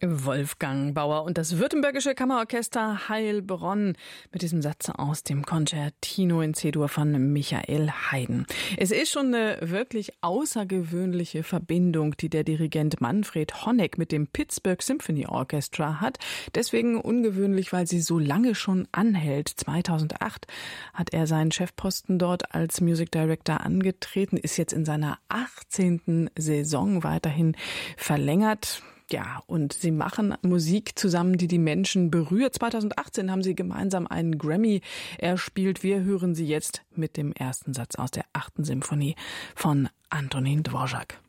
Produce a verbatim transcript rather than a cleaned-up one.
Wolfgang Bauer und das Württembergische Kammerorchester Heilbronn mit diesem Satz aus dem Concertino in C-Dur von Michael Haydn. Es ist schon eine wirklich außergewöhnliche Verbindung, die der Dirigent Manfred Honeck mit dem Pittsburgh Symphony Orchestra hat. Deswegen ungewöhnlich, weil sie so lange schon anhält. zweitausendacht hat er seinen Chefposten dort als Music Director angetreten, ist jetzt in seiner achtzehnten Saison weiterhin verlängert. Ja, und sie machen Musik zusammen, die die Menschen berührt. zweitausendachtzehn haben sie gemeinsam einen Grammy erspielt. Wir hören sie jetzt mit dem ersten Satz aus der achten Symphonie von Antonín Dvořák.